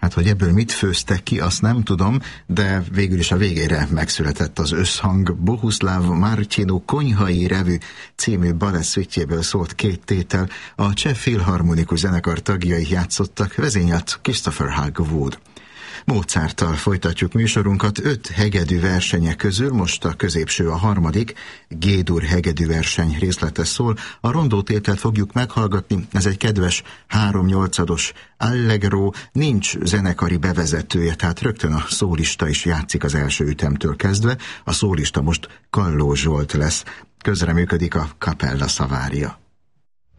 Hát, hogy ebből mit főztek ki, azt nem tudom, de végül is a végére megszületett az összhang. Bohuslav Martinu Konyhai Revű című balett szólt két tétel, a Cseh Filharmonikus Zenekar tagjai játszottak, vezényelt Christopher Hogwood. Mozarttal folytatjuk műsorunkat. 5 hegedű versenye közül most a középső a harmadik, G-dur hegedű verseny részlete szól. A rondótételt fogjuk meghallgatni, ez egy kedves 3/8-os allegro, nincs zenekari bevezetője, tehát rögtön a szólista is játszik az első ütemtől kezdve. A szólista most Kalló Zsolt lesz, közreműködik a Capella Savaria.